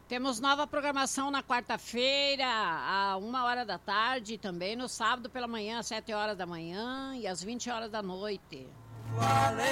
Temos nova programação na quarta-feira, a 1h da tarde, também no sábado pela manhã, às 7 horas da manhã e às 20 horas da noite.